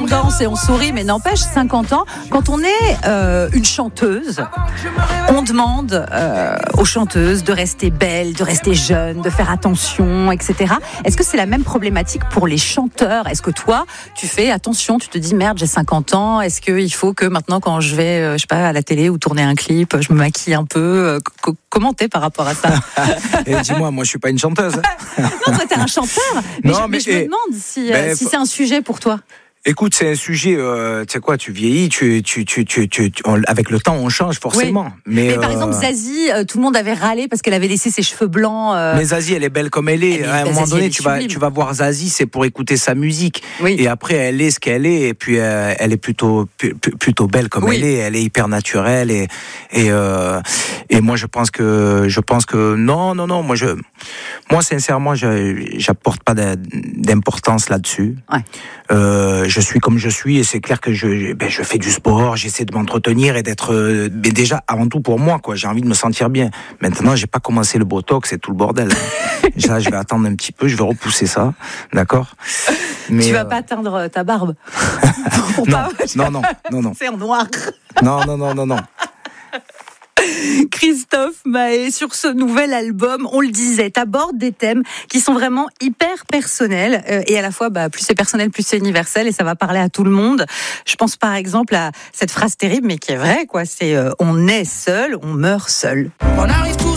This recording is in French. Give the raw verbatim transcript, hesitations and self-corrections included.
danse et on sourit, mais n'empêche, cinquante ans, quand on est euh, une chanteuse, on demande euh, aux chanteuses de rester belles, de rester jeunes, de faire attention, et cetera. Est-ce que c'est la même problématique pour les chanteurs ? Est-ce que toi, tu fais attention, tu te dis merde, j'ai cinquante ans, est-ce qu'il faut que maintenant quand je vais, euh, je sais pas, à la télé ou tourner un clip, je me maquille un peu euh, co- Comment t'es par rapport à ça ? Et dis-moi, moi je suis pas une chanteuse. Non, toi t'es un chanteur, mais, Non, je, mais mais je me et, demande si, ben, euh, si c'est un sujet pour toi. Écoute, c'est un sujet, euh, tu sais quoi, tu vieillis, tu, tu, tu, tu, tu, tu on, avec le temps, on change forcément. Oui. Mais, mais par euh, exemple, Zazie, euh, tout le monde avait râlé parce qu'elle avait laissé ses cheveux blancs. Euh... Mais Zazie, elle est belle comme elle est. Elle est à un moment Zazie, donné, tu vas, sublime. tu vas voir Zazie, c'est pour écouter sa musique. Oui. Et après, elle est ce qu'elle est. Et puis, euh, elle est plutôt, pu- plutôt belle comme Oui. elle est. Elle est hyper naturelle. Et, et, euh, et moi, je pense que, je pense que, non, non, non, moi, je, moi, sincèrement, je, j'apporte pas d'importance là-dessus. Ouais. Euh, je suis comme je suis et c'est clair que je, ben, je fais du sport, j'essaie de m'entretenir et d'être, euh, ben déjà avant tout pour moi, quoi. J'ai envie de me sentir bien. Maintenant, j'ai pas commencé le botox et tout le bordel. Là, je vais attendre un petit peu, je vais repousser ça, d'accord. Mais tu vas euh... pas teindre ta barbe. Pour non, pas... non, non, non, non. C'est en noir. Non, non, non, non, non. Christophe Maé, sur ce nouvel album, on le disait, t'abordes des thèmes qui sont vraiment hyper personnels euh, et à la fois, bah, plus c'est personnel, plus c'est universel et ça va parler à tout le monde. Je pense par exemple à cette phrase terrible, mais qui est vraie, quoi. C'est euh, on est seul, on meurt seul. On arrive tous